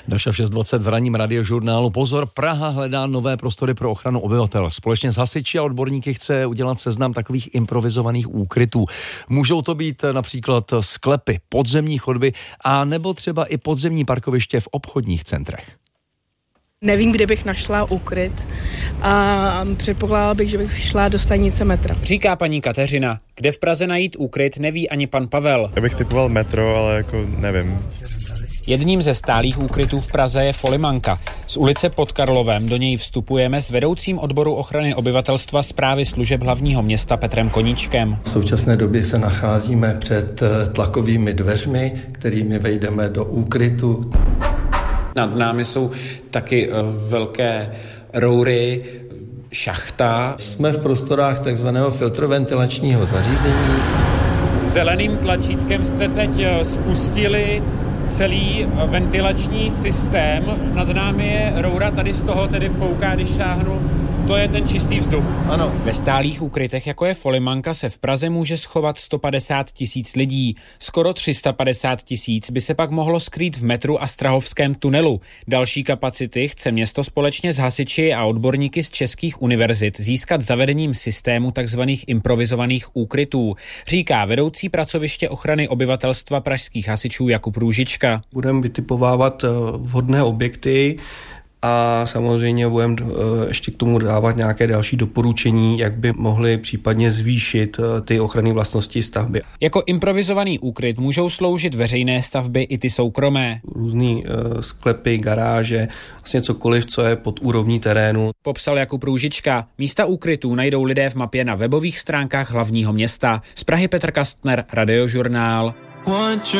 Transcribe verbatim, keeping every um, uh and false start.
Daša v šest dvacet v ranním radiožurnálu. Pozor, Praha hledá nové prostory pro ochranu obyvatel. Společně s hasiči a odborníky chce udělat seznam takových improvizovaných úkrytů. Můžou to být například sklepy, podzemní chodby a nebo třeba i podzemní parkoviště v obchodních centrech. Nevím, kde bych našla úkryt a předpokládala bych, že bych šla do stanice metra. Říká paní Kateřina. Kde v Praze najít úkryt, neví ani pan Pavel. Já bych typoval metro, ale jako nevím. Jedním ze stálých úkrytů v Praze je Folimanka. Z ulice Pod Karlovem do něj vstupujeme s vedoucím odboru ochrany obyvatelstva Správy služeb hlavního města Petrem Koníčkem. V současné době se nacházíme před tlakovými dveřmi, kterými vejdeme do úkrytu. Nad námi jsou taky uh, velké roury, šachta. Jsme v prostorách takzvaného filtroventilačního zařízení. Zeleným tlačítkem jste teď spustili celý ventilační systém. Nad námi je roura, tady z toho tedy fouká, když šáhnu. To je ten čistý vzduch. Ano. Ve stálých úkrytech, jako je Folimanka, se v Praze může schovat sto padesát tisíc lidí. Skoro tři sta padesát tisíc by se pak mohlo skrýt v metru a Strahovském tunelu. Další kapacity chce město společně s hasiči a odborníky z českých univerzit získat zavedením systému tzv. Improvizovaných úkrytů, říká vedoucí pracoviště ochrany obyvatelstva pražských hasičů Jakub Růžička. Budeme vytipovávat vhodné objekty, a samozřejmě budeme ještě k tomu dávat nějaké další doporučení, jak by mohly případně zvýšit ty ochranné vlastnosti stavby. Jako improvizovaný úkryt můžou sloužit veřejné stavby i ty soukromé. Různý sklepy, garáže, vlastně cokoliv, co je pod úrovní terénu. Popsal Jakub Růžička. Místa úkrytů najdou lidé v mapě na webových stránkách hlavního města. Z Prahy Petr Kastner, Radiožurnál.